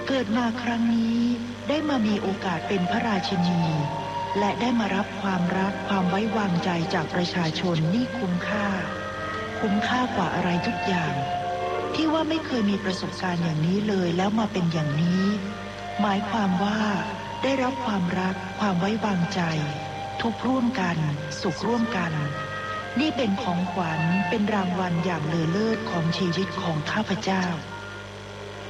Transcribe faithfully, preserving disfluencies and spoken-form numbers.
เกิดมาครั้งนี้ได้มามีโอกาสเป็นพระราชินีและได้มารับความรักความไว้วางใจจากประชาชนนี่คุ้มค่าคุ้มค่ากว่าอะไรทุกอย่างที่ว่าไม่เคยมีประสบการณ์อย่างนี้เลยแล้วมาเป็นอย่างนี้หมายความว่าได้รับความรักความไว้วางใจทุกข์ร่วมกันสุขร่วมกันนี่เป็นของขวัญเป็นรางวัลอย่างเลอเลิศของชีวิตของข้าพเจ้า